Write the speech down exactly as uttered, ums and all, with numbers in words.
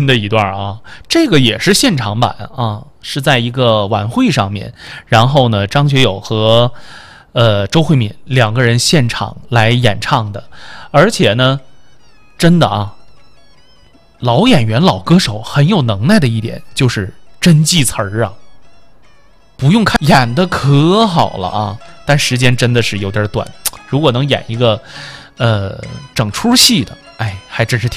心的一段啊，这个也是现场版啊，是在一个晚会上面，然后呢，张学友和呃周慧敏两个人现场来演唱的，而且呢，真的啊，老演员老歌手很有能耐的一点就是真记词儿啊，不用看演的可好了啊，但时间真的是有点短，如果能演一个呃整出戏的，哎，还真是挺